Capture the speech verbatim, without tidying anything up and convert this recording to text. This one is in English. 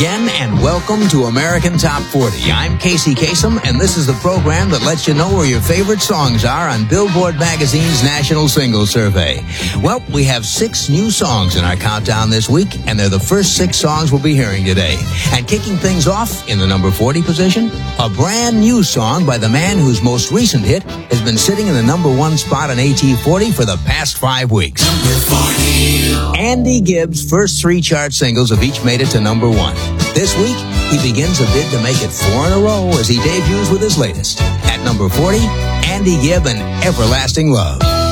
again, and welcome to American Top forty. I'm Casey Kasem, and this is the program that lets you know where your favorite songs are on Billboard Magazine's National Single Survey. Well, we have six new songs in our countdown this week, and they're the first six songs we'll be hearing today. And kicking things off in the number forty position, a brand new song by the man whose most recent hit has been sitting in the number one spot on A T forty for the past five weeks. Number forty. Andy Gibbs' first three chart singles have each made it to number one. This week, he begins a bid to make it four in a row as he debuts with his latest. At number forty, Andy Gibb and Everlasting Love.